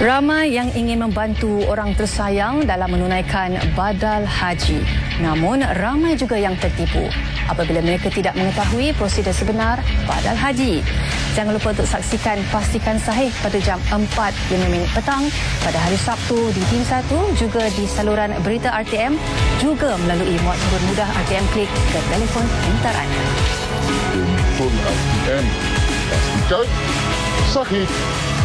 Ramai yang ingin membantu orang tersayang dalam menunaikan badal haji. Namun, ramai juga yang tertipu apabila mereka tidak mengetahui prosedur sebenar badal haji. Jangan lupa untuk saksikan Pastikan Sahih pada jam 4.5 petang pada hari Sabtu di TV1, juga di saluran berita RTM, juga melalui muat turun mudah RTM Klik ke telefon pintar anda. Telefon RTM. Pastikan Sahih.